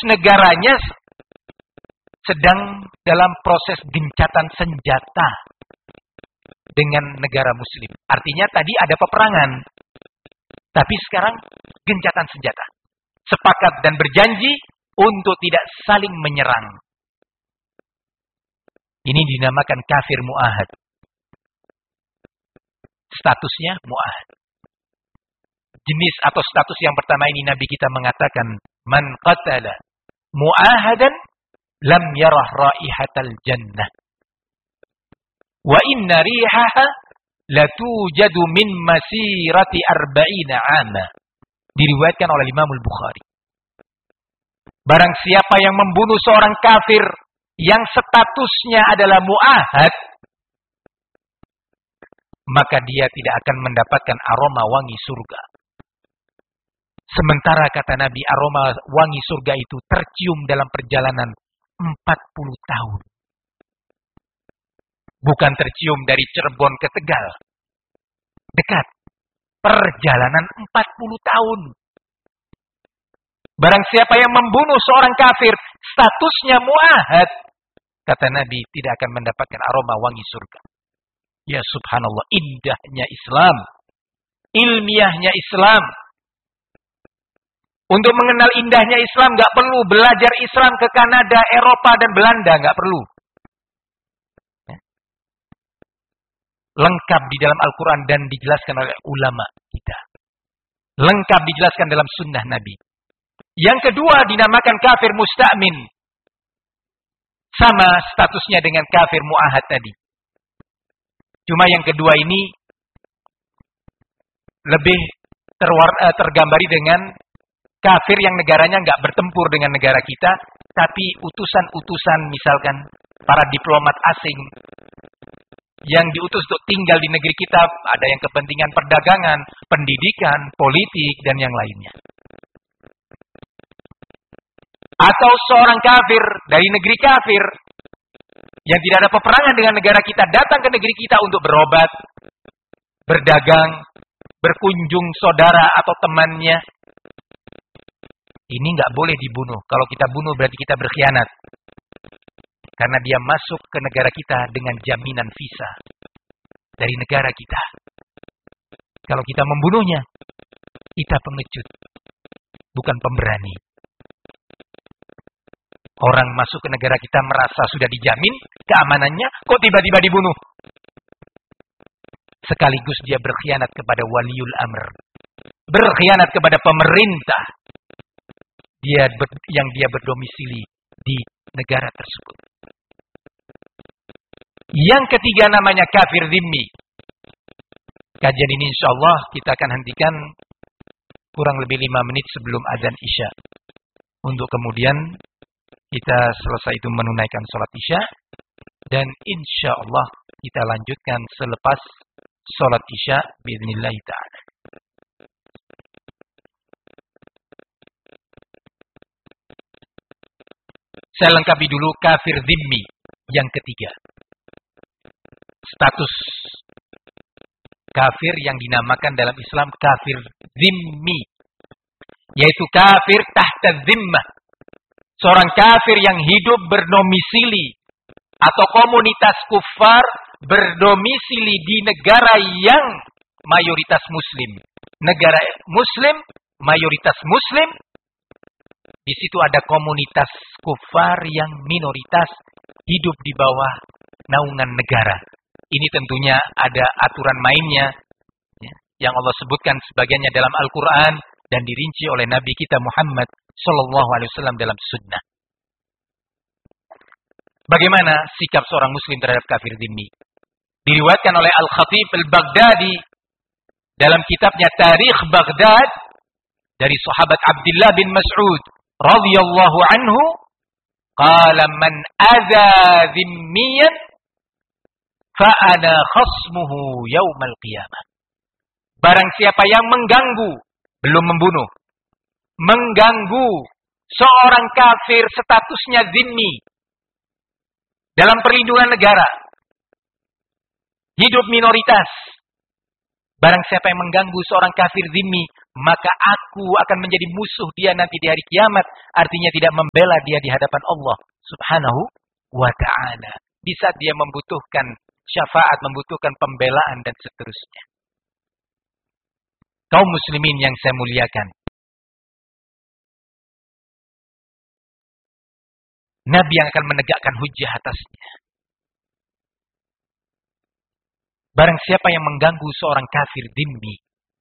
negaranya sedang dalam proses gencatan senjata dengan negara muslim. Artinya tadi ada peperangan. Tapi sekarang gencatan senjata. Sepakat dan berjanji untuk tidak saling menyerang. Ini dinamakan kafir mu'ahad. Statusnya mu'ahad. Jenis atau status yang pertama ini Nabi kita mengatakan, man qatala mu'ahadan lam yarah raihatal jannah. Wa inna rihaha latujadu min masirati arba'ina ama. Diriwayatkan oleh Imam Al-Bukhari. Barang siapa yang membunuh seorang kafir yang statusnya adalah mu'ahad, maka dia tidak akan mendapatkan aroma wangi surga. Sementara kata Nabi, aroma wangi surga itu tercium dalam perjalanan 40 tahun. Bukan tercium dari Cirebon ke Tegal. Dekat. Perjalanan 40 tahun. Barang siapa yang membunuh seorang kafir, statusnya mu'ahad, kata Nabi, tidak akan mendapatkan aroma wangi surga. Ya subhanallah, indahnya Islam. Ilmiahnya Islam. Untuk mengenal indahnya Islam, gak perlu belajar Islam ke Kanada, Eropa, dan Belanda. Gak perlu. Lengkap di dalam Al-Quran dan dijelaskan oleh ulama kita. Lengkap dijelaskan dalam sunnah Nabi. Yang kedua dinamakan kafir musta'min. Sama statusnya dengan kafir mu'ahad tadi. Cuma yang kedua ini lebih tergambari dengan kafir yang negaranya nggak bertempur dengan negara kita, tapi utusan-utusan misalkan para diplomat asing yang diutus untuk tinggal di negeri kita, ada yang kepentingan perdagangan, pendidikan, politik, dan yang lainnya. Atau seorang kafir dari negeri kafir yang tidak ada peperangan dengan negara kita datang ke negeri kita untuk berobat, berdagang, berkunjung saudara atau temannya. Ini nggak boleh dibunuh. Kalau kita bunuh berarti kita berkhianat. Karena dia masuk ke negara kita dengan jaminan visa dari negara kita. Kalau kita membunuhnya, kita pengecut, bukan pemberani. Orang masuk ke negara kita merasa sudah dijamin keamanannya, kok tiba-tiba dibunuh? Sekaligus dia berkhianat kepada waliul amr. Berkhianat kepada pemerintah. Yang dia berdomisili di negara tersebut. Yang ketiga namanya kafir dhimmi. Kajian ini insyaallah kita akan hentikan kurang lebih 5 menit sebelum azan Isya. Untuk kemudian kita selesai itu menunaikan sholat Isya. Dan insyaallah kita lanjutkan selepas sholat Isya biidznillah ta'ala. Saya lengkapi dulu kafir dhimmi yang ketiga. Status kafir yang dinamakan dalam Islam kafir dhimmi. Yaitu kafir tahta dhimmah. Seorang kafir yang hidup berdomisili atau komunitas kufar berdomisili di negara yang mayoritas muslim. Negara muslim, mayoritas muslim. Di situ ada komunitas kufar yang minoritas hidup di bawah naungan negara. Ini tentunya ada aturan mainnya yang Allah sebutkan sebagiannya dalam Al-Quran dan dirinci oleh Nabi kita Muhammad Sallallahu Alaihi Wasallam dalam sunnah. Bagaimana sikap seorang muslim terhadap kafir dhimmi? Diriwayatkan oleh Al-Khatib Al-Baghdadi dalam kitabnya Tarikh Baghdad dari sahabat Abdullah bin Mas'ud radhiyallahu anhu, qala man adza dhimmiyan fa ana khasmuhu yaumal qiyamah. Barang siapa yang mengganggu, belum membunuh, mengganggu seorang kafir statusnya dhimmi dalam perlindungan negara, hidup minoritas. Barang siapa yang mengganggu seorang kafir dhimmi, maka aku akan menjadi musuh dia nanti di hari kiamat. Artinya tidak membela dia di hadapan Allah Subhanahu wa ta'ala. Di saat dia membutuhkan syafaat, membutuhkan pembelaan dan seterusnya. Kaum muslimin yang saya muliakan. Nabi yang akan menegakkan hujjah atasnya. Barang siapa yang mengganggu seorang kafir dhimmi.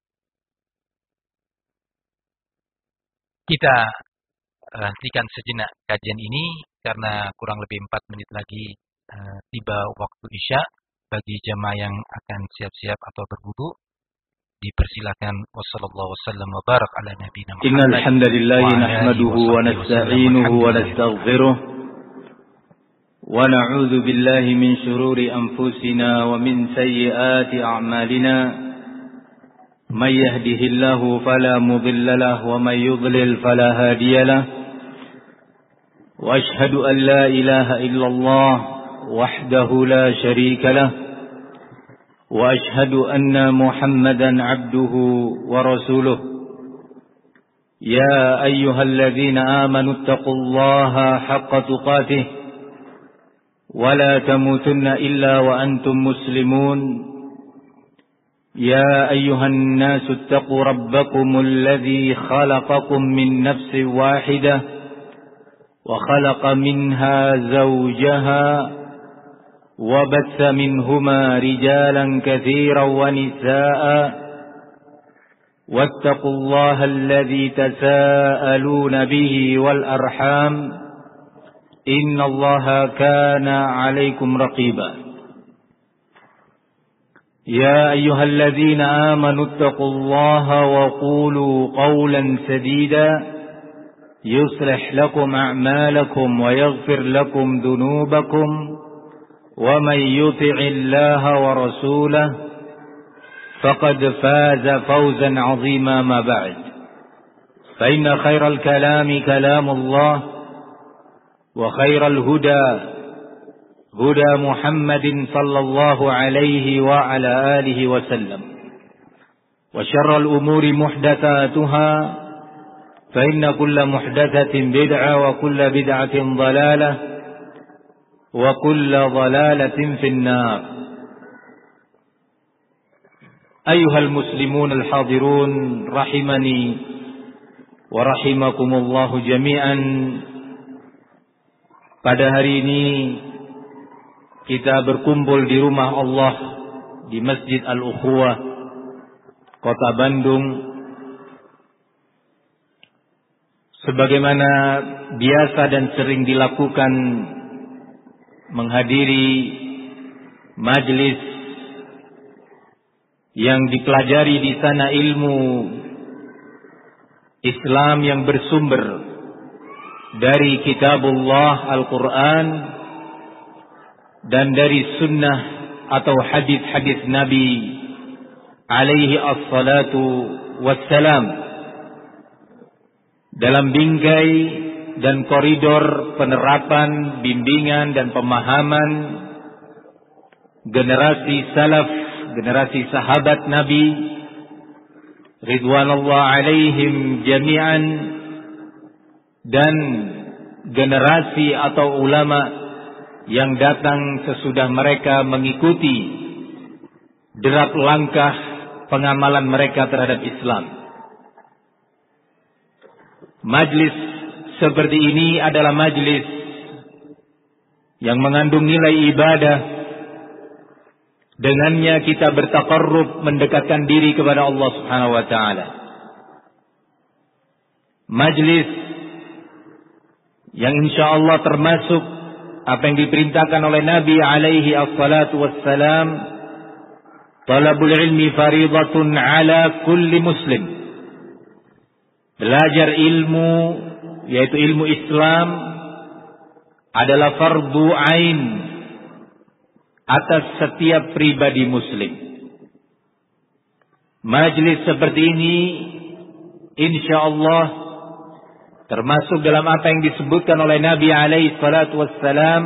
Kita hentikan sejenak kajian ini karena kurang lebih 4 menit lagi tiba waktu Isya. Bagi jamaah yang akan siap-siap atau berwudu, dipersilakan. Wassallallahu wasallam wa barak ala nabiyina Muhammad. Innal hamdalillah nahmaduhu wa nasta'inuhu wa nastaghfiruh wa na'udzu billahi min shururi anfusina wa min sayyiati a'malina. May yahdihillahu fala mudilla lahu wa may yudlil fala hadiya lahu. Wa ashhadu an la ilaha illallah wahdahu la syarika lahu. وأشهد أن محمدا عبده ورسوله يا أيها الذين آمنوا اتقوا الله حق تقاته ولا تموتن إلا وأنتم مسلمون يا أيها الناس اتقوا ربكم الذي خلقكم من نفس واحدة وخلق منها زوجها وبث منهما رجالا كثيرا ونساء واتقوا الله الذي تساءلون به والأرحام إن الله كان عليكم رقيبا يا أيها الذين آمنوا اتقوا الله وقولوا قولا سديدا يصلح لكم أعمالكم ويغفر لكم ذنوبكم ومن يطع الله ورسوله فقد فاز فوزا عظيما ما بعد فإن خير الكلام كلام الله وخير الهدى هدى محمد صلى الله عليه وعلى آله وسلم وشر الأمور محدثاتها فإن كل محدثة بدعة وكل بدعة ضلالة وكل ضلالة في النار أيها المسلمون الحاضرون رحمني ورحمكم الله جميعا. Pada hari ini kita berkumpul di rumah Allah di Masjid Al-Ukhuwah Kota Bandung sebagaimana biasa dan sering dilakukan, menghadiri majlis yang dipelajari di sana ilmu Islam yang bersumber dari kitabullah Al-Quran dan dari sunnah atau hadis-hadis Nabi alaihi assalatu wassalam dalam bingkai dan koridor penerapan, bimbingan dan pemahaman generasi salaf, generasi sahabat Nabi ridwanullah alaihim jami'an, dan generasi atau ulama yang datang sesudah mereka mengikuti derap langkah pengamalan mereka terhadap Islam. Majlis seperti ini adalah majlis yang mengandung nilai ibadah. Dengannya kita bertaqarrub, mendekatkan diri kepada Allah Subhanahu wa taala. Majlis yang insyaallah termasuk apa yang diperintahkan oleh Nabi alaihi assalatu wassalam, talabul ilmi faridatun ala kulli muslim. Belajar ilmu, yaitu ilmu Islam, adalah fardu ain atas setiap pribadi muslim. Majlis seperti ini insyaallah termasuk dalam apa yang disebutkan oleh Nabi alaihi salatu wassalam,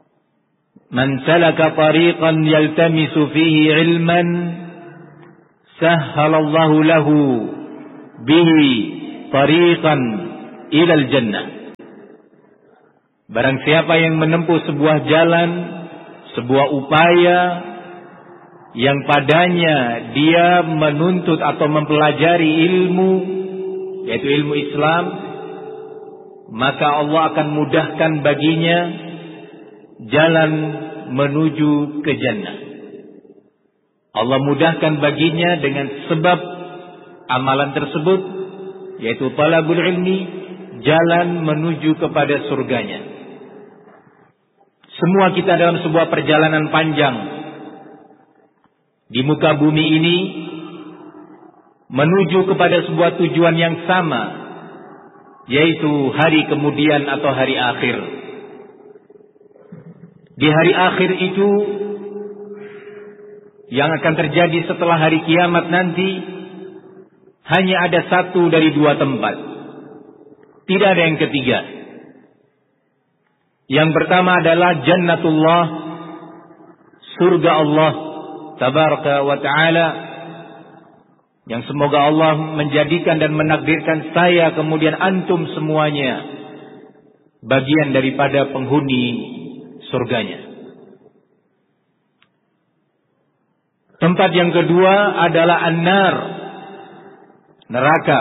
man salaka tariqan yaltamisu fihi ilman sahhalallahu lahu bihi tariqan ilal jannah. Barang siapa yang menempuh sebuah jalan, sebuah upaya yang padanya dia menuntut atau mempelajari ilmu, yaitu ilmu Islam, maka Allah akan mudahkan baginya jalan menuju ke jannah. Allah mudahkan baginya dengan sebab amalan tersebut, yaitu talabul ilmi, jalan menuju kepada surganya. Semua kita dalam sebuah perjalanan panjang di muka bumi ini menuju kepada sebuah tujuan yang sama, yaitu hari kemudian atau hari akhir. Di hari akhir itu yang akan terjadi setelah hari kiamat nanti, hanya ada satu dari dua tempat. Tidak ada yang ketiga. Yang pertama adalah jannatullah, surga Allah tabaraka wa ta'ala, yang semoga Allah menjadikan dan menakdirkan saya kemudian antum semuanya bagian daripada penghuni surganya. Tempat yang kedua adalah an-nar, neraka,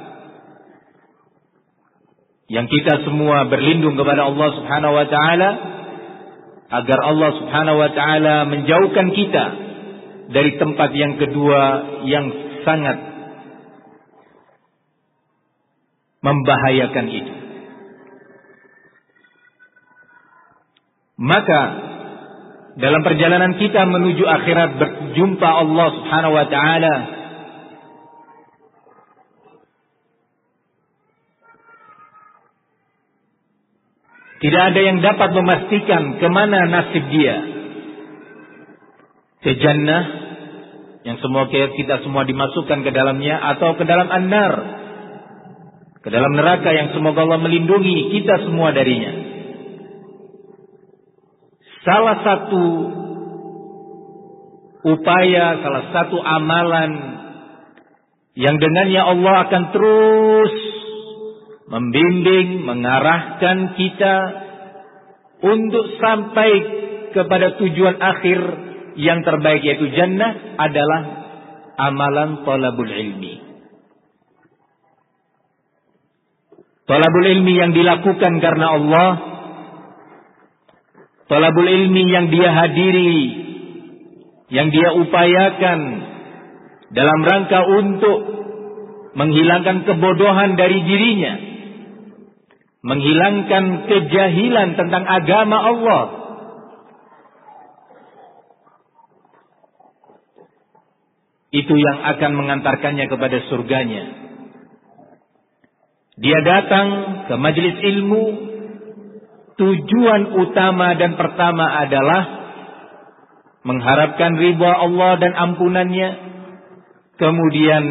yang kita semua berlindung kepada Allah Subhanahu wa taala agar Allah Subhanahu wa taala menjauhkan kita dari tempat yang kedua yang sangat membahayakan itu. Maka dalam perjalanan kita menuju akhirat berjumpa Allah Subhanahu wa taala, tidak ada yang dapat memastikan kemana nasib dia. Ke jannah, yang semua kita semua dimasukkan ke dalamnya, atau ke dalam an-nar, ke dalam neraka yang semoga Allah melindungi kita semua darinya. Salah satu upaya, salah satu amalan yang dengannya Allah akan terus membimbing, mengarahkan kita untuk sampai kepada tujuan akhir yang terbaik, yaitu jannah, adalah amalan talabul ilmi. Talabul ilmi yang dilakukan karena Allah, talabul ilmi yang dia hadiri, yang dia upayakan dalam rangka untuk menghilangkan kebodohan dari dirinya, menghilangkan kejahilan tentang agama Allah. Itu yang akan mengantarkannya kepada surganya. Dia datang ke majelis ilmu, tujuan utama dan pertama adalah mengharapkan ridha Allah dan ampunannya, kemudian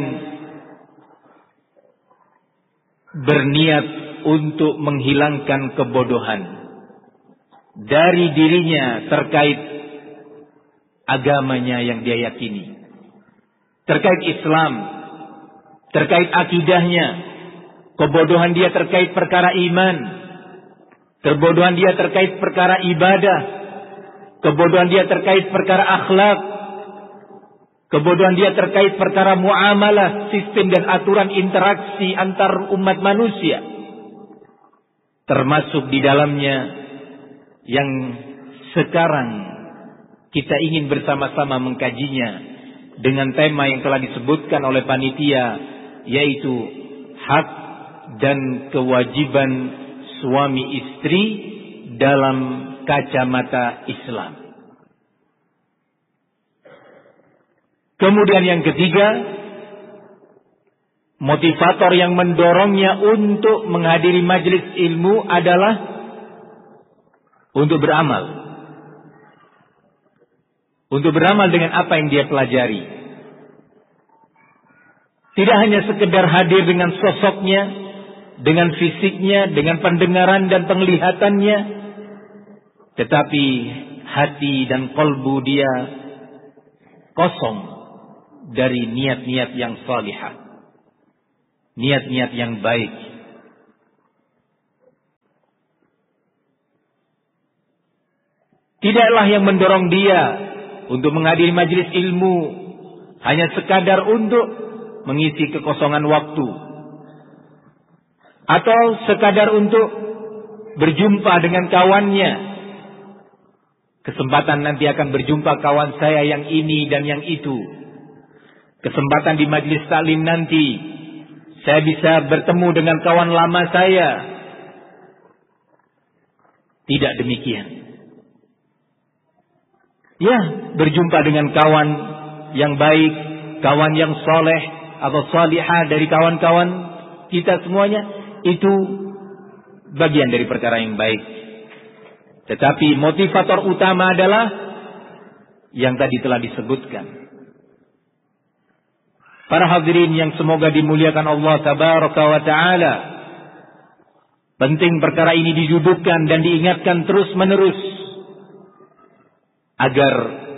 berniat untuk menghilangkan kebodohan dari dirinya terkait agamanya yang dia yakini, terkait Islam, terkait akidahnya. Kebodohan dia terkait perkara iman, kebodohan dia terkait perkara ibadah, kebodohan dia terkait perkara akhlak, kebodohan dia terkait perkara muamalah, sistem dan aturan interaksi antar umat manusia. Termasuk di dalamnya yang sekarang kita ingin bersama-sama mengkajinya dengan tema yang telah disebutkan oleh panitia, yaitu hak dan kewajiban suami istri dalam kacamata Islam. Kemudian yang ketiga, motivator yang mendorongnya untuk menghadiri majelis ilmu adalah untuk beramal. Untuk beramal dengan apa yang dia pelajari. Tidak hanya sekedar hadir dengan sosoknya, dengan fisiknya, dengan pendengaran dan penglihatannya, tetapi hati dan kalbu dia kosong dari niat-niat yang salihah, niat-niat yang baik. Tidaklah yang mendorong dia untuk menghadiri majelis ilmu hanya sekadar untuk mengisi kekosongan waktu, atau sekadar untuk berjumpa dengan kawannya. Kesempatan nanti akan berjumpa kawan saya yang ini dan yang itu. Kesempatan di majelis taklim nanti saya bisa bertemu dengan kawan lama saya. Tidak demikian. Ya, berjumpa dengan kawan yang baik, kawan yang soleh atau salihah dari kawan-kawan kita semuanya, itu bagian dari perkara yang baik. Tetapi motivator utama adalah yang tadi telah disebutkan. Para hadirin yang semoga dimuliakan Allah tabaraka wa ta'ala, penting perkara ini didudukkan dan diingatkan terus menerus, agar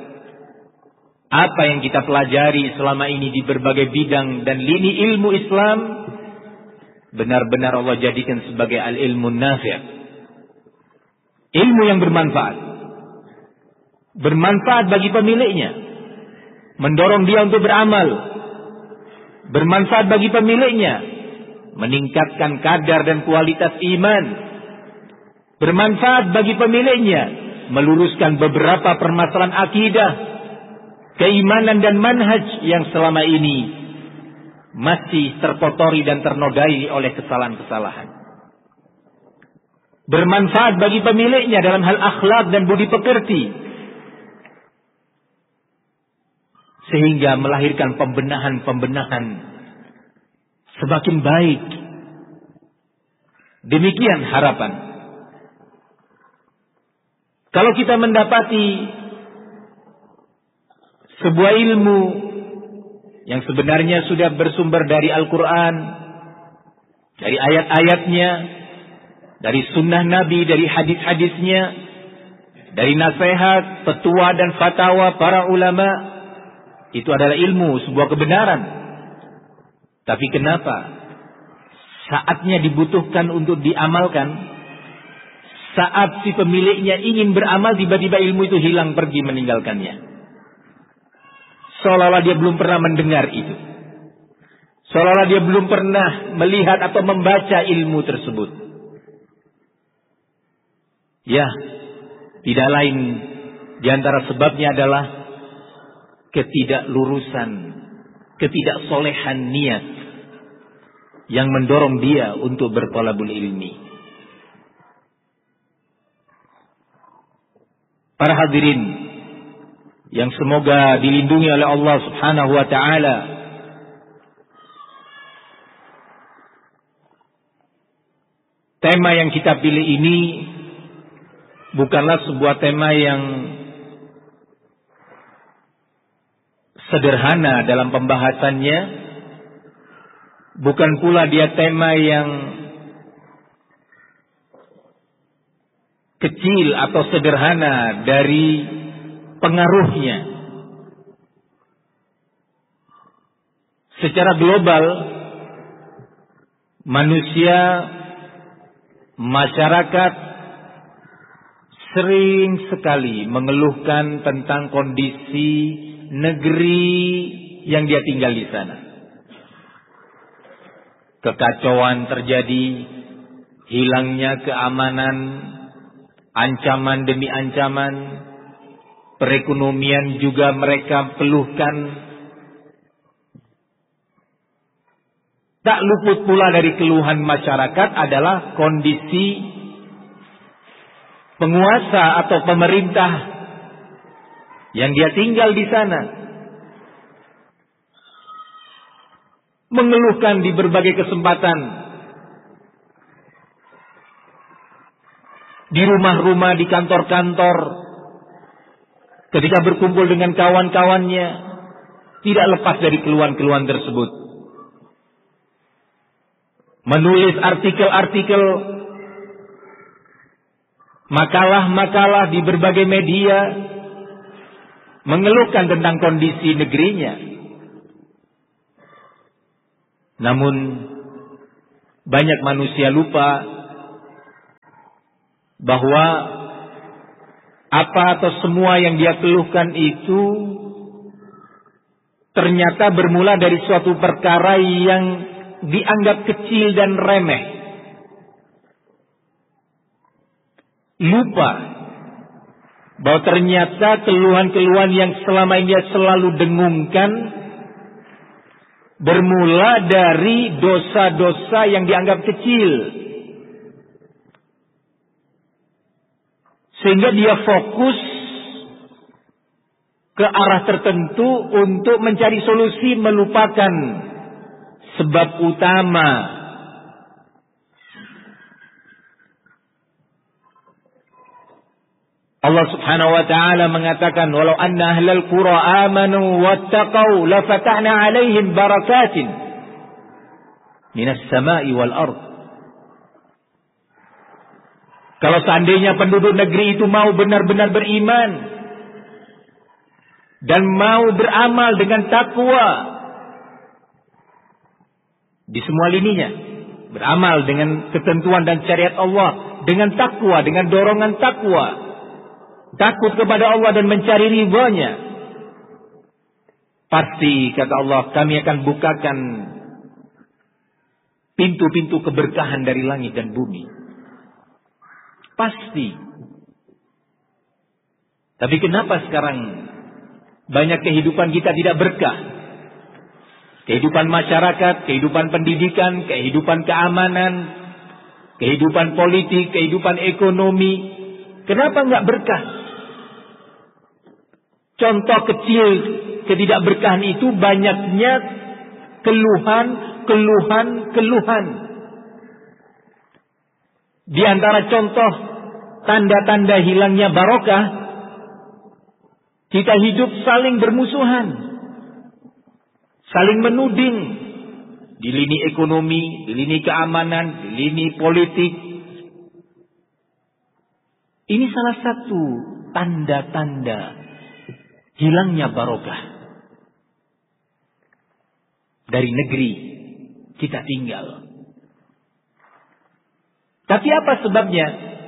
apa yang kita pelajari selama ini di berbagai bidang dan lini ilmu Islam benar-benar Allah jadikan sebagai al-ilmu nafi', ilmu yang bermanfaat, bermanfaat bagi pemiliknya, mendorong dia untuk beramal, bermanfaat bagi pemiliknya, meningkatkan kadar dan kualitas iman, bermanfaat bagi pemiliknya, meluruskan beberapa permasalahan akidah, keimanan dan manhaj yang selama ini masih terkotori dan ternodai oleh kesalahan-kesalahan. Bermanfaat bagi pemiliknya dalam hal akhlak dan budi pekerti, sehingga melahirkan pembenahan-pembenahan semakin baik. Demikian harapan. Kalau kita mendapati sebuah ilmu yang sebenarnya sudah bersumber dari Al-Quran, dari ayat-ayatnya, dari sunnah Nabi, dari hadis-hadisnya, dari nasihat, petua dan fatwa para ulama, itu adalah ilmu, sebuah kebenaran. Tapi kenapa saatnya dibutuhkan untuk diamalkan, saat si pemiliknya ingin beramal, tiba-tiba ilmu itu hilang pergi meninggalkannya. Seolah-olah dia belum pernah mendengar itu. Seolah-olah dia belum pernah melihat atau membaca ilmu tersebut. Ya, tidak lain di antara sebabnya adalah ketidaklurusan, ketidaksolehan niat yang mendorong dia untuk berthalabul ilmi. Para hadirin yang semoga dilindungi oleh Allah Subhanahu wa ta'ala, tema yang kita pilih ini bukanlah sebuah tema yang sederhana dalam pembahasannya, bukan pula dia tema yang kecil atau sederhana dari pengaruhnya. Secara global, manusia, masyarakat sering sekali mengeluhkan tentang kondisi negeri yang dia tinggal di sana. Kekacauan terjadi, hilangnya keamanan, ancaman demi ancaman, perekonomian juga mereka keluhkan. Tak luput pula dari keluhan masyarakat adalah kondisi penguasa atau pemerintah yang dia tinggal di sana. Mengeluhkan di berbagai kesempatan, di rumah-rumah, di kantor-kantor, ketika berkumpul dengan kawan-kawannya, tidak lepas dari keluhan-keluhan tersebut. Menulis artikel-artikel, makalah-makalah di berbagai media, mengeluhkan tentang kondisi negerinya, Namun banyak manusia lupa bahwa apa atau semua yang dia keluhkan itu ternyata bermula dari suatu perkara yang dianggap kecil dan remeh. Lupa bahwa ternyata keluhan-keluhan yang selama ini dia selalu dengungkan bermula dari dosa-dosa yang dianggap kecil. Sehingga dia fokus ke arah tertentu untuk mencari solusi, melupakan sebab utama. Allah Subhanahu wa taala mengatakan, "Walau anna ahlal qura amanu wattaqau lafatahna 'alaihim barakatin minas sama'i wal ard." Kalau seandainya penduduk negeri itu mau benar-benar beriman dan mau beramal dengan takwa di semua lininya, beramal dengan ketentuan dan syariat Allah, dengan takwa, dengan dorongan takwa, takut kepada Allah dan mencari ridha-Nya, pasti kata Allah, kami akan bukakan pintu-pintu keberkahan dari langit dan bumi. Pasti. Tapi kenapa sekarang banyak kehidupan kita tidak berkah? Kehidupan masyarakat, kehidupan pendidikan, kehidupan keamanan, kehidupan politik, kehidupan ekonomi. Kenapa enggak berkah? Contoh kecil ketidakberkahan itu banyaknya keluhan. Di antara contoh tanda-tanda hilangnya barokah, kita hidup saling bermusuhan, saling menuding di lini ekonomi, di lini keamanan, di lini politik. Ini salah satu tanda-tanda hilangnya barokah dari negeri kita tinggal. Tapi apa sebabnya?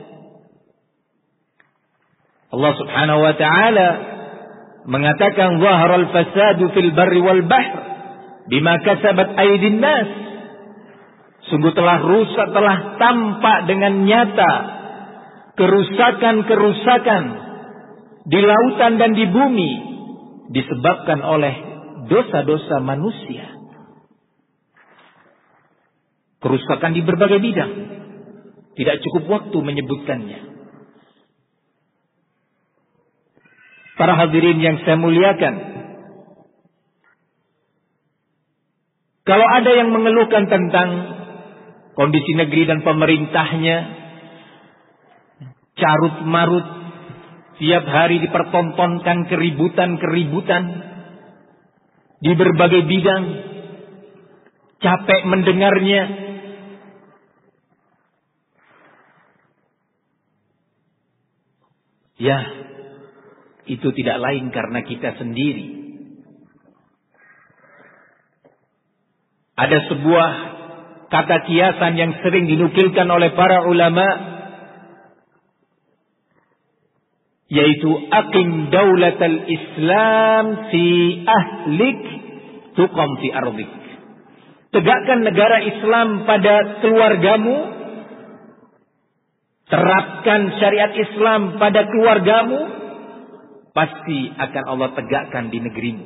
Allah Subhanahu wa taala mengatakan zaharal fasadu fil barri wal bahr bima kasabat aydin nas. Sungguh telah rusak, telah tampak dengan nyata kerusakan-kerusakan di lautan dan di bumi disebabkan oleh dosa-dosa manusia. Kerusakan di berbagai bidang. Tidak cukup waktu menyebutkannya. Para hadirin yang saya muliakan, kalau ada yang mengeluhkan tentang kondisi negeri dan pemerintahnya, carut marut, tiap hari dipertontonkan keributan di berbagai bidang, capek mendengarnya. Ya, itu tidak lain karena kita sendiri. Ada sebuah kata kiasan yang sering dinukilkan oleh para ulama, yaitu aqim daulatal Islam fi ahlik tuqam fi ardik. Tegakkan negara Islam pada keluargamu, terapkan syariat Islam pada keluargamu, pasti akan Allah tegakkan di negerimu.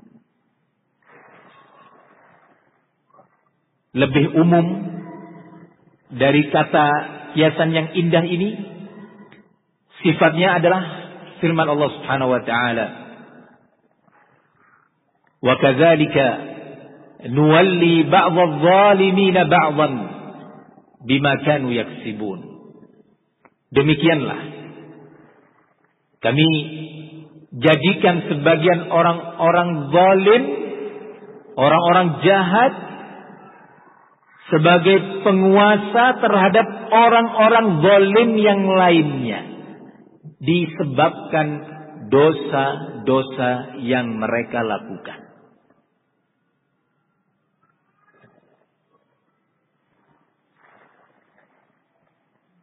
Lebih umum dari kata kiasan yang indah ini, sifatnya adalah firman Allah Subhanahu wa taala, "Wa kadzalika nuwalli ba'dadh-dhalimin ba'dhan bima kanu yaksibun." Demikianlah kami jadikan sebagian orang-orang zalim, orang-orang jahat sebagai penguasa terhadap orang-orang zalim yang lainnya, disebabkan dosa-dosa yang mereka lakukan.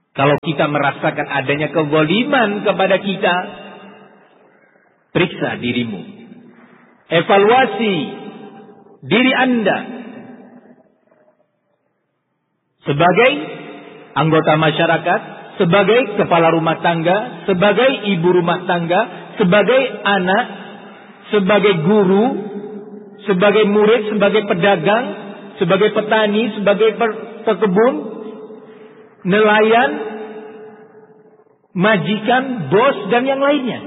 Kalau kita merasakan adanya kezaliman kepada kita, periksa dirimu. Evaluasi diri Anda sebagai anggota masyarakat, sebagai kepala rumah tangga, sebagai ibu rumah tangga, sebagai anak, sebagai guru, sebagai murid, sebagai pedagang, sebagai petani, sebagai pekebun, nelayan, majikan, bos, dan yang lainnya.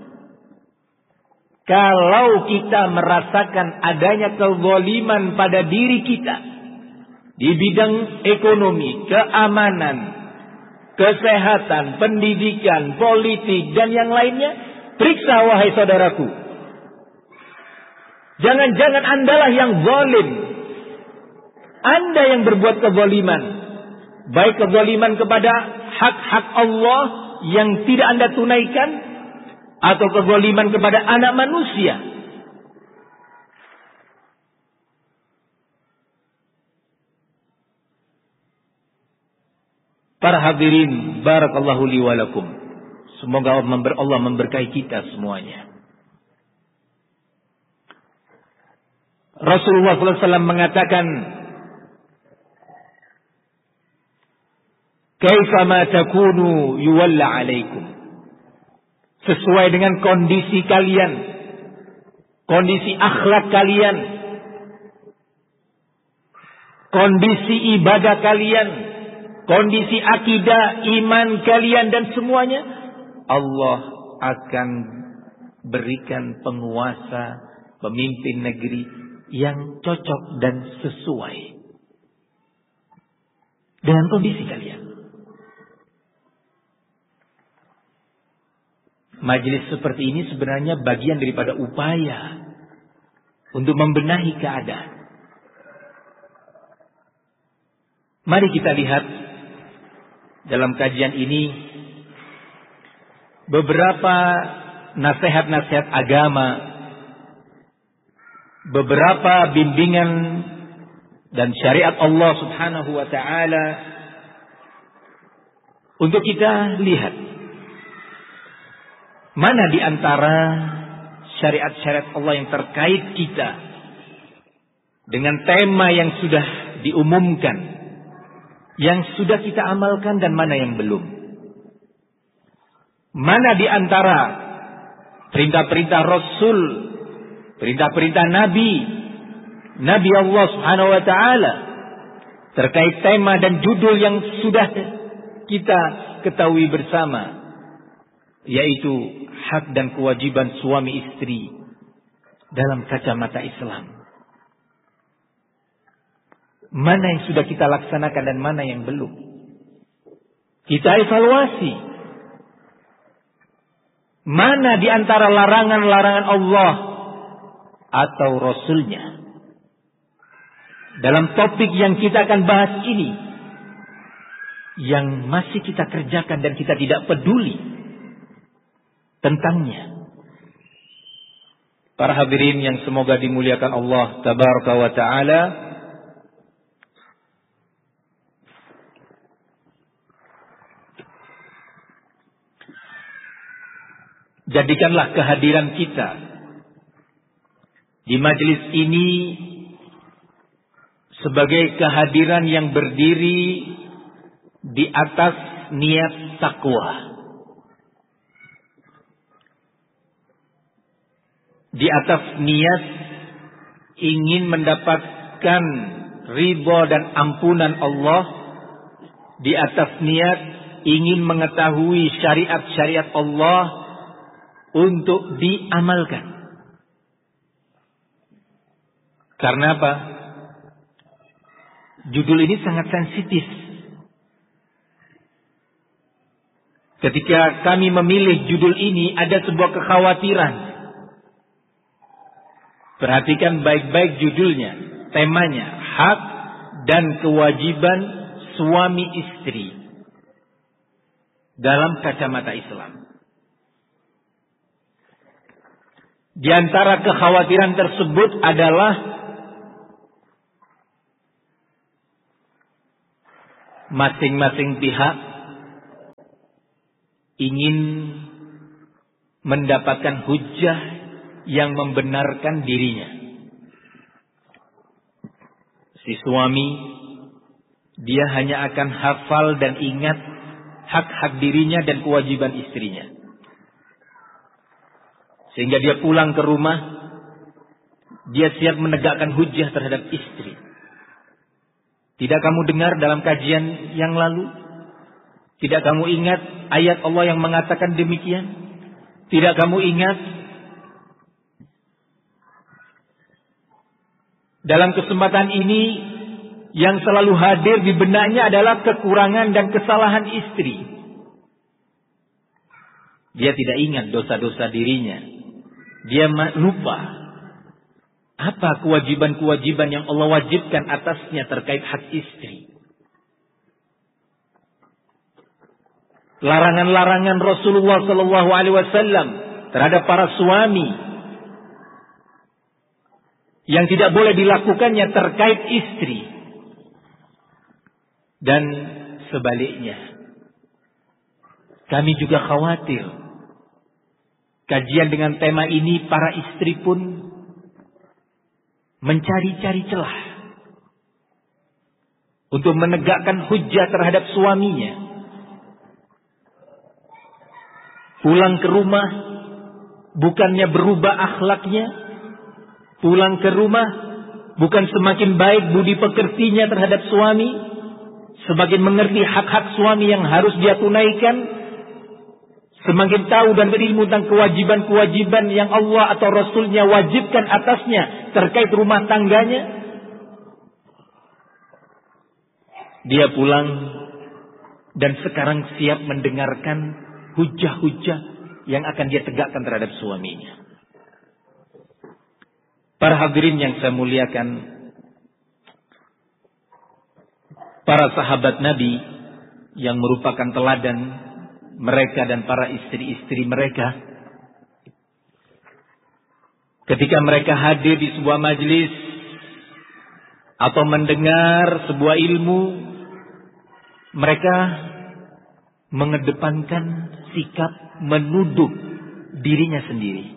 Kalau kita merasakan adanya kezaliman pada diri kita di bidang ekonomi, keamanan, kesehatan, pendidikan, politik, dan yang lainnya, periksa wahai saudaraku. Jangan-jangan Andalah yang zalim. Anda yang berbuat kezaliman. Baik kezaliman kepada hak-hak Allah yang tidak Anda tunaikan, atau kezaliman kepada anak manusia. Para hadirin, barakallahu li wa lakum. Semoga Allah memberkahi kita semuanya. Rasulullah SAW mengatakan, "Kaifa ma takunu yuwalla alaikum." Sesuai dengan kondisi kalian, kondisi akhlak kalian, kondisi ibadah kalian, kondisi akidah, iman kalian, dan semuanya, Allah akan berikan penguasa, pemimpin negeri yang cocok dan sesuai dengan kondisi kalian. Majelis seperti ini sebenarnya bagian daripada upaya untuk membenahi keadaan. Mari kita lihat dalam kajian ini beberapa nasihat-nasihat agama, beberapa bimbingan dan syariat Allah Subhanahu wa taala untuk kita lihat mana di antara syariat-syariat Allah yang terkait kita dengan tema yang sudah diumumkan, yang sudah kita amalkan, dan mana yang belum. Mana di antara perintah-perintah Rasul, perintah-perintah Nabi Allah Subhanahu wa taala terkait tema dan judul yang sudah kita ketahui bersama, yaitu hak dan kewajiban suami istri dalam kacamata Islam. Mana yang sudah kita laksanakan dan mana yang belum. Kita evaluasi. Mana di antara larangan-larangan Allah atau Rasulnya dalam topik yang kita akan bahas ini yang masih kita kerjakan dan kita tidak peduli tentangnya. Para hadirin yang semoga dimuliakan Allah Tabaraka wa Ta'ala, jadikanlah kehadiran kita di majelis ini sebagai kehadiran yang berdiri di atas niat takwa, di atas niat ingin mendapatkan ridha dan ampunan Allah, di atas niat ingin mengetahui syariat-syariat Allah untuk diamalkan. Karena apa? Judul ini sangat sensitif. Ketika kami memilih judul ini, ada sebuah kekhawatiran. Perhatikan baik-baik judulnya, temanya, hak dan kewajiban suami istri dalam kacamata Islam. Di antara kekhawatiran tersebut adalah masing-masing pihak ingin mendapatkan hujjah yang membenarkan dirinya. Si suami, dia hanya akan hafal dan ingat hak-hak dirinya dan kewajiban istrinya. Sehingga dia pulang ke rumah, dia siap menegakkan hujjah terhadap istri. Tidak kamu dengar dalam kajian yang lalu? Tidak kamu ingat ayat Allah yang mengatakan demikian? Tidak kamu ingat dalam kesempatan ini yang selalu hadir di benaknya adalah kekurangan dan kesalahan istri. Dia tidak ingat dosa-dosa dirinya. Dia lupa apa kewajiban-kewajiban yang Allah wajibkan atasnya terkait hak istri. Larangan-larangan Rasulullah sallallahu alaihi wasallam terhadap para suami yang tidak boleh dilakukannya terkait istri. Dan sebaliknya, kami juga khawatir kajian dengan tema ini para istri pun mencari-cari celah untuk menegakkan hujjah terhadap suaminya. Pulang ke rumah bukannya berubah akhlaknya, pulang ke rumah bukan semakin baik budi pekertinya terhadap suami, semakin mengerti hak-hak suami yang harus dia tunaikan, semakin tahu dan berilmu tentang kewajiban-kewajiban yang Allah atau Rasulnya wajibkan atasnya terkait rumah tangganya. Dia pulang dan sekarang siap mendengarkan hujah-hujah yang akan dia tegakkan terhadap suaminya. Para hadirin yang saya muliakan, para sahabat Nabi yang merupakan teladan mereka dan para istri-istri mereka, ketika mereka hadir di sebuah majelis atau mendengar sebuah ilmu, mereka mengedepankan sikap menuduh dirinya sendiri,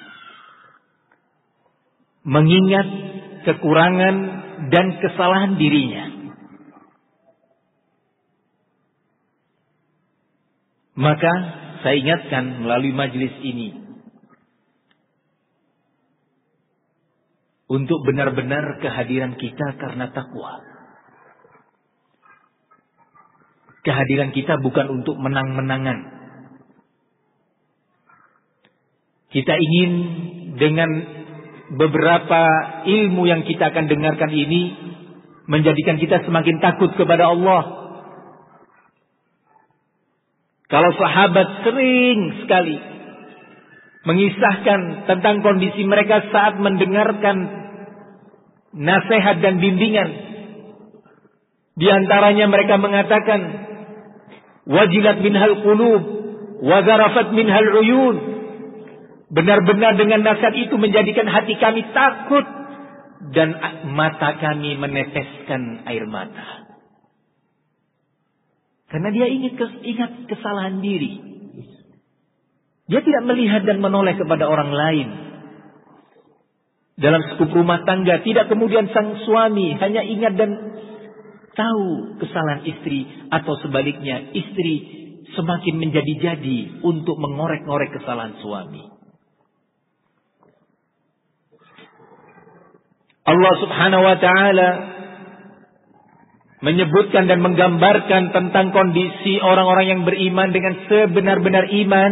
mengingat kekurangan dan kesalahan dirinya. Maka saya ingatkan melalui majelis ini untuk benar-benar kehadiran kita karena takwa. Kehadiran kita bukan untuk menang-menangan. Kita ingin dengan beberapa ilmu yang kita akan dengarkan ini menjadikan kita semakin takut kepada Allah. Kalau sahabat sering sekali mengisahkan tentang kondisi mereka saat mendengarkan nasihat dan bimbingan, di antaranya mereka mengatakan, wajilat minhal qulub wa zarafat minhal uyun. Benar-benar dengan nasihat itu menjadikan hati kami takut dan mata kami meneteskan air mata. Karena dia ingat kesalahan diri. Dia tidak melihat dan menoleh kepada orang lain. Dalam skup rumah tangga, tidak kemudian sang suami hanya ingat dan tahu kesalahan istri, atau sebaliknya istri semakin menjadi-jadi untuk mengorek-ngorek kesalahan suami. Allah Subhanahu wa ta'ala menyebutkan dan menggambarkan tentang kondisi orang-orang yang beriman dengan sebenar-benar iman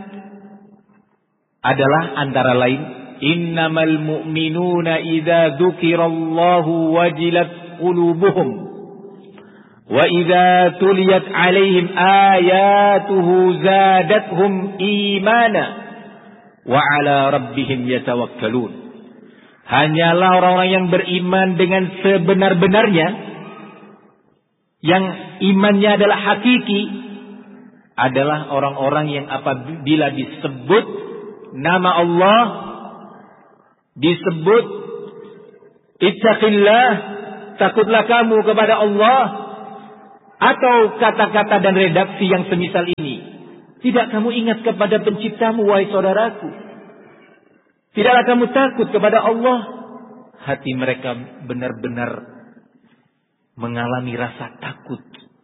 adalah antara lain, innamal mu'minuna idza dzukirallahu wajilat qulubuhum wa idza tuliyat 'alaihim ayatuhu zadatuhum imana wa 'ala rabbihim yatawakkalun. Hanyalah orang-orang yang beriman dengan sebenar-benarnya, yang imannya adalah hakiki, adalah orang-orang yang apabila disebut nama Allah, disebut ittaqillah, takutlah kamu kepada Allah, atau kata-kata dan redaksi yang semisal ini, Tidak kamu ingat kepada penciptamu, wahai saudaraku? Tidaklah kamu takut kepada Allah? Hati mereka benar-benar mengalami rasa takut.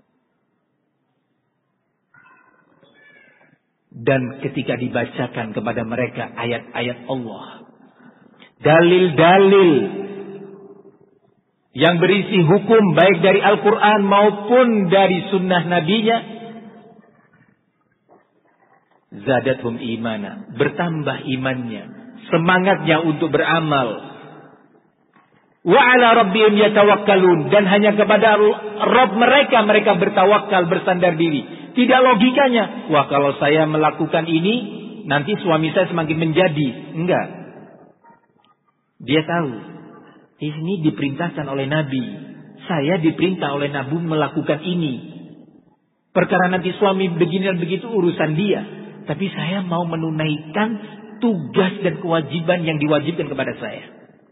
Dan ketika dibacakan kepada mereka ayat-ayat Allah, dalil-dalil yang berisi hukum baik dari Al-Quran maupun dari sunnah nabinya, zadathum imana, bertambah imannya, semangatnya untuk beramal. Wa ala rabbihim yatawakkalun, dan hanya kepada Rabb mereka bertawakal, bersandar diri. Tidak logikanya, wah kalau saya melakukan ini nanti suami saya semakin menjadi. Enggak. Dia tahu ini diperintahkan oleh Nabi, saya diperintah oleh Nabi melakukan ini. Perkara nanti suami begini dan begitu urusan dia, tapi saya mau menunaikan tugas dan kewajiban yang diwajibkan kepada saya.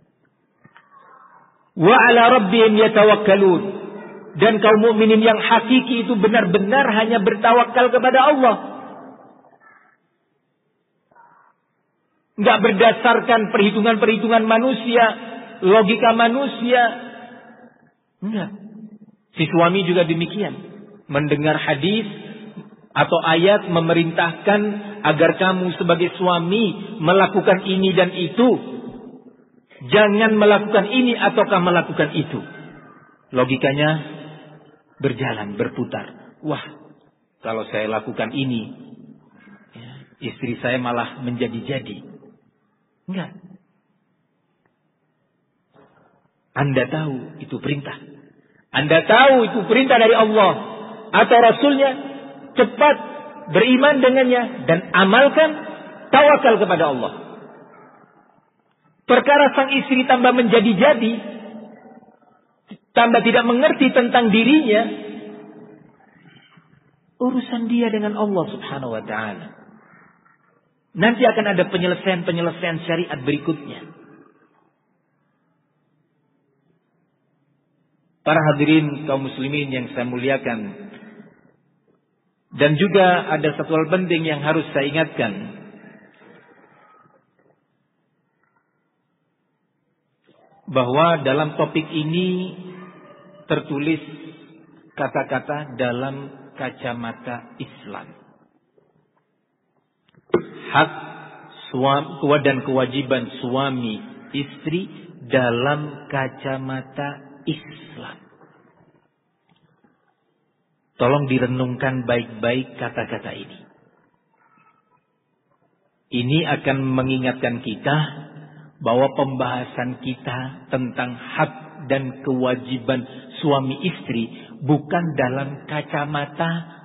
Wa ala rabbihim yatawakkalun, dan kaum mukminin yang hakiki itu benar-benar hanya bertawakal kepada Allah. Enggak berdasarkan perhitungan-perhitungan manusia, logika manusia. Enggak. Si suami juga demikian. Mendengar hadis atau ayat memerintahkan agar kamu sebagai suami melakukan ini dan itu. Jangan melakukan ini ataukah melakukan itu. Logikanya berjalan, berputar. Wah, kalau saya lakukan ini, istri saya malah menjadi-jadi. Enggak. Anda tahu itu perintah. Anda tahu itu perintah dari Allah atau Rasulnya, cepat beriman dengannya dan amalkan, tawakal kepada Allah. Perkara sang istri tambah menjadi-jadi, tambah tidak mengerti tentang dirinya, urusan dia dengan Allah subhanahu wa ta'ala. Nanti akan ada penyelesaian-penyelesaian syariat berikutnya. Para hadirin kaum muslimin yang saya muliakan, dan juga ada satu hal penting yang harus saya ingatkan. Bahwa dalam topik ini tertulis kata-kata dalam kacamata Islam. Hak suami dan kewajiban suami istri dalam kacamata Islam. Tolong direnungkan baik-baik kata-kata ini. Ini akan mengingatkan kita bahwa pembahasan kita tentang hak dan kewajiban suami istri bukan dalam kacamata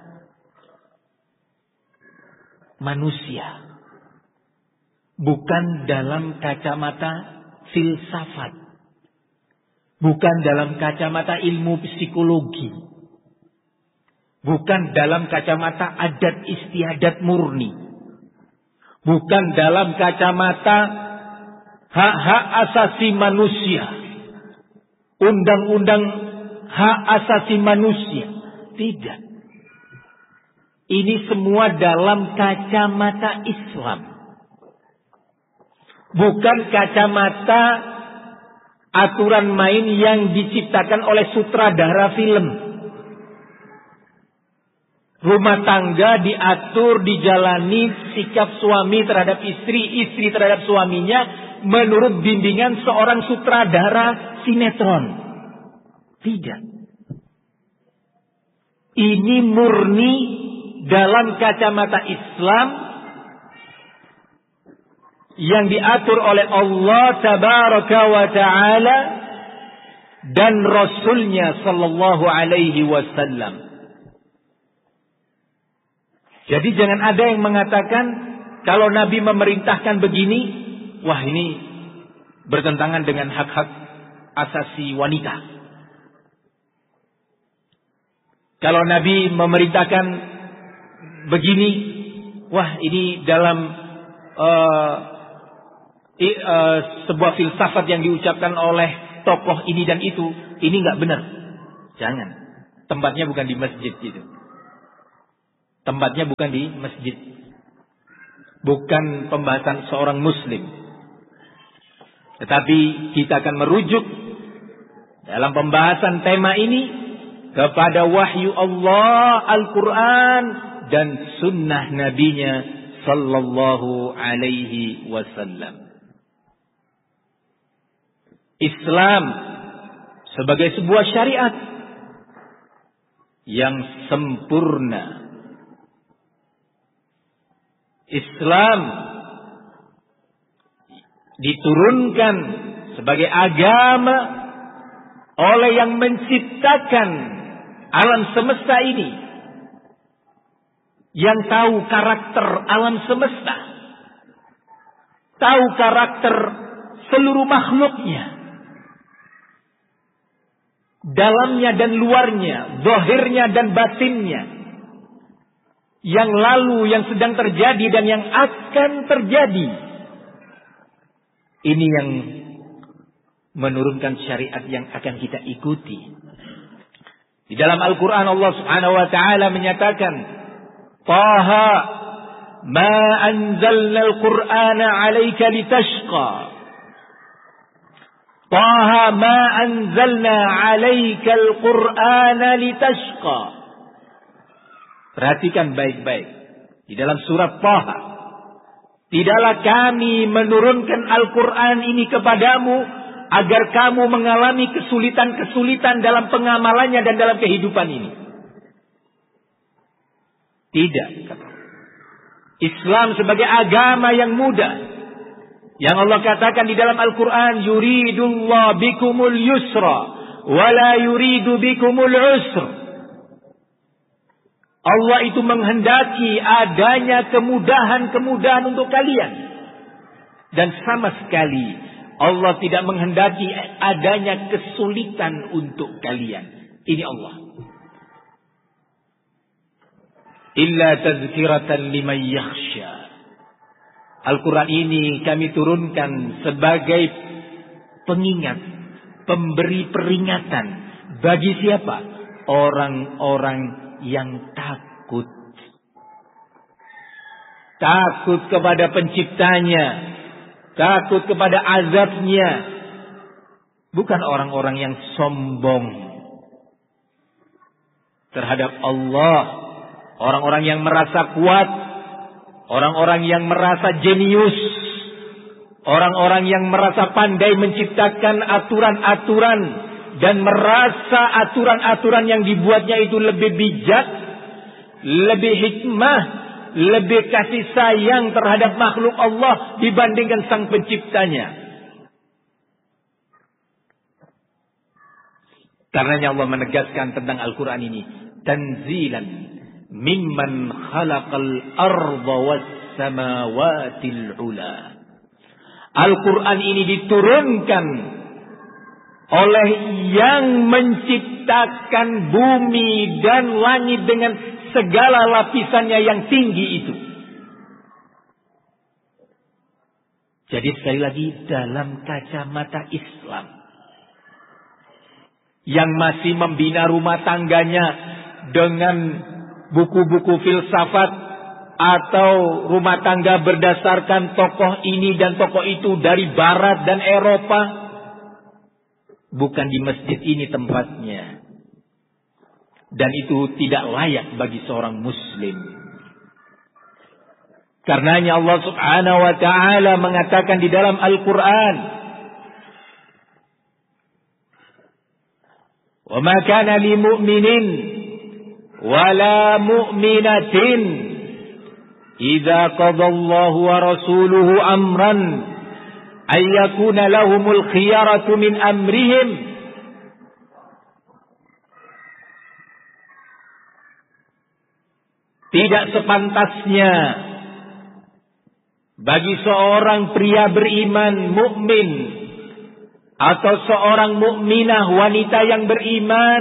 manusia, bukan dalam kacamata filsafat, bukan dalam kacamata ilmu psikologi, bukan dalam kacamata adat istiadat murni, bukan dalam kacamata hak-hak asasi manusia, undang-undang hak asasi manusia. Tidak. Ini semua dalam kacamata Islam. Bukan kacamata aturan main yang diciptakan oleh sutradara film. Rumah tangga diatur, dijalani sikap suami terhadap istri, istri terhadap suaminya menurut bimbingan seorang sutradara sinetron. Tidak. Ini murni dalam kacamata Islam yang diatur oleh Allah tabaraka wa ta'ala dan Rasulnya sallallahu alaihi wasallam. Jadi jangan ada yang mengatakan kalau Nabi memerintahkan begini, wah ini bertentangan dengan hak-hak asasi wanita. Kalau Nabi memerintahkan begini, wah ini dalam sebuah filsafat yang diucapkan oleh tokoh ini dan itu, ini nggak benar. Jangan. Tempatnya bukan di masjid itu. Tempatnya bukan di masjid. Bukan pembahasan seorang muslim. Tetapi kita akan merujuk dalam pembahasan tema ini kepada wahyu Allah, Al-Quran dan sunnah Nabi-Nya sallallahu alaihi wasallam. Islam sebagai sebuah syariat yang sempurna. Islam diturunkan sebagai agama oleh yang menciptakan alam semesta ini, yang tahu karakter alam semesta, tahu karakter seluruh makhluknya, dalamnya dan luarnya, zahirnya dan batinnya, yang lalu, yang sedang terjadi dan yang akan terjadi. Ini yang menurunkan syariat yang akan kita ikuti. Di dalam Al-Quran Allah Subhanahu wa ta'ala menyatakan, Taha ma anzalna al-Qur'ana 'alaika litashqa. Taha ma anzalna 'alaika al-Qur'ana litashqa. Perhatikan baik-baik. Di dalam surat Taha, tidaklah kami menurunkan Al-Quran ini kepadamu agar kamu mengalami kesulitan-kesulitan dalam pengamalannya dan dalam kehidupan ini. Tidak. Islam sebagai agama yang mudah. Yang Allah katakan di dalam Al-Quran, yuridullah bikumul yusra wala yuridu bikumul usra. Allah itu menghendaki adanya kemudahan-kemudahan untuk kalian. Dan sama sekali Allah tidak menghendaki adanya kesulitan untuk kalian. Ini Allah. Illa tazkiratan liman yakhsha. Al-Quran ini kami turunkan sebagai pengingat, pemberi peringatan. Bagi siapa? Orang-orang yang takut. Takut kepada penciptanya. Takut kepada azabnya. Bukan orang-orang yang sombong terhadap Allah. Orang-orang yang merasa kuat. Orang-orang yang merasa jenius. Orang-orang yang merasa pandai menciptakan aturan-aturan. Dan merasa aturan-aturan yang dibuatnya itu lebih bijak. Lebih hikmah. Lebih kasih sayang terhadap makhluk Allah dibandingkan sang penciptanya. Karenanya Allah menegaskan tentang Al-Quran ini. Tanzilan mimman khalaqal arda was samawatil ula. Al-Quran ini diturunkan oleh yang menciptakan bumi dan langit dengan segala lapisannya yang tinggi itu. Jadi sekali lagi dalam kacamata Islam yang masih membina rumah tangganya dengan buku-buku filsafat atau rumah tangga berdasarkan tokoh ini dan tokoh itu dari Barat dan Eropa, bukan di masjid ini tempatnya. Dan itu tidak layak bagi seorang muslim. Karenanya Allah Subhanahu wa ta'ala mengatakan di dalam Al-Quran, wa ma kana li mu'minin wa la mu'minatin idza qada Allahu wa rasuluhu amran ay yakuna lahumul khiyaratu min amrihim. Tidak sepantasnya bagi seorang pria beriman mukmin atau seorang mukminah wanita yang beriman,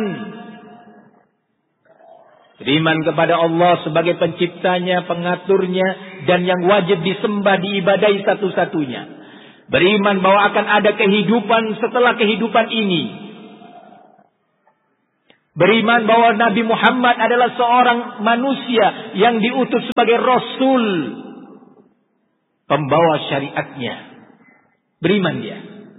beriman kepada Allah sebagai penciptanya, pengaturnya, dan yang wajib disembah, diibadahi satu-satunya. Beriman bahwa akan ada kehidupan setelah kehidupan ini. Beriman bahwa Nabi Muhammad adalah seorang manusia yang diutus sebagai Rasul, pembawa syariatnya. Beriman dia.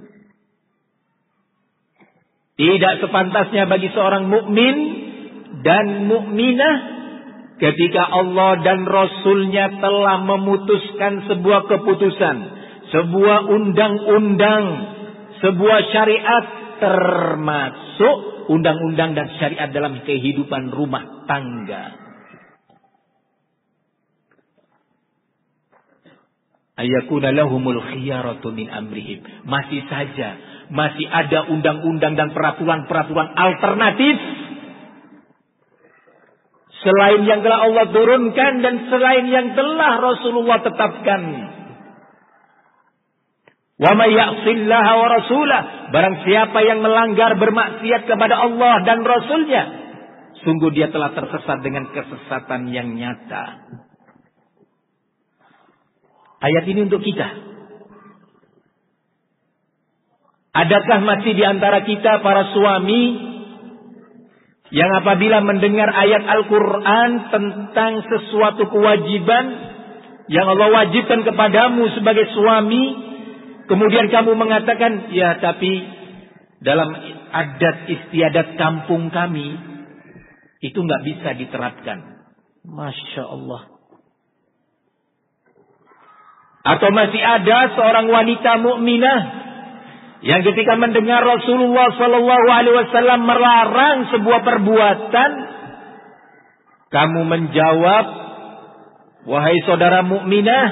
Tidak sepantasnya bagi seorang mukmin dan mukminah ketika Allah dan Rasul-Nya telah memutuskan sebuah keputusan, sebuah undang-undang, sebuah syariat, termasuk undang-undang dan syariat dalam kehidupan rumah tangga. Ayakuna lahumul khiyaratu min amrihim. Masih ada undang-undang dan peraturan-peraturan alternatif selain yang telah Allah turunkan dan selain yang telah Rasulullah tetapkan. Wa may ya'sillaha wa rasulah, barang siapa yang melanggar bermaksiat kepada Allah dan Rasul-Nya, sungguh dia telah tersesat dengan kesesatan yang nyata. Ayat ini untuk kita. Adakah masih di antara kita para suami yang apabila mendengar ayat Al-Quran tentang sesuatu kewajiban yang Allah wajibkan kepadamu sebagai suami, kemudian kamu mengatakan, ya tapi dalam adat istiadat kampung kami itu nggak bisa diterapkan. Masya Allah. Atau masih ada seorang wanita mukminah yang ketika mendengar Rasulullah Sallallahu Alaihi Wasallam melarang sebuah perbuatan, kamu menjawab, wahai saudara mukminah,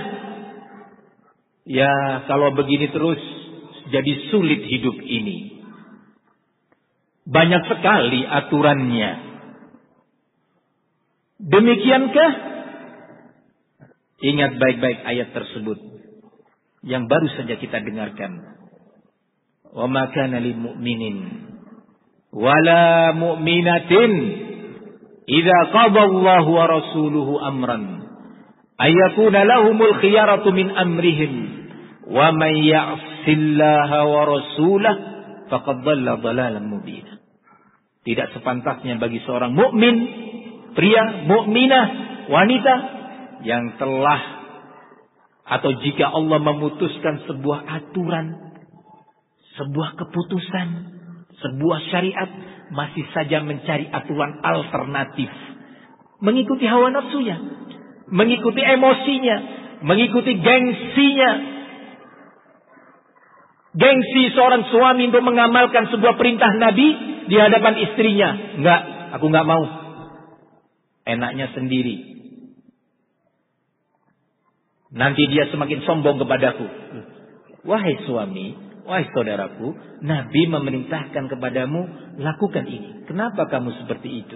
ya kalau begini terus jadi sulit hidup ini. Banyak sekali aturannya. Demikiankah? Ingat baik-baik ayat tersebut yang baru saja kita dengarkan. Wa ma kana lil mu'minin wala mu'minatin idza qada Allahu wa rasuluhu amran ayyakuna lahumul khiyaratu min amrihim wa may ya'sillaha wa rasulahu faqad dhalla dhalalan mubina. Tidak sepantasnya bagi seorang mukmin, pria, mukminah, wanita yang telah atau jika Allah memutuskan sebuah aturan, sebuah keputusan, sebuah syariat, masih saja mencari aturan alternatif, mengikuti hawa nafsunya, mengikuti emosinya, mengikuti gengsinya. Gengsi seorang suami untuk mengamalkan sebuah perintah Nabi di hadapan istrinya. Enggak, aku enggak mau. Enaknya sendiri. Nanti dia semakin sombong kepadaku. Wahai suami, wahai saudaraku, Nabi memerintahkan kepadamu lakukan ini. Kenapa kamu seperti itu?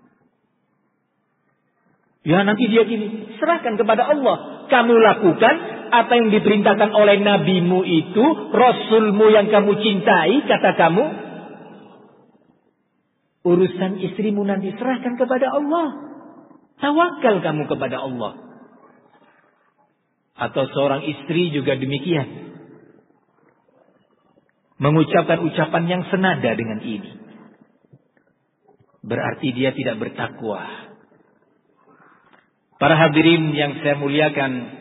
Ya nanti dia gini, serahkan kepada Allah. Kamu lakukan apa yang diperintahkan oleh nabimu itu, rasulmu yang kamu cintai, kata kamu. Urusan istrimu nanti serahkan kepada Allah. Tawakal kamu kepada Allah. Atau seorang istri juga demikian. Mengucapkan ucapan yang senada dengan ini. Berarti dia tidak bertakwa. Para hadirin yang saya muliakan,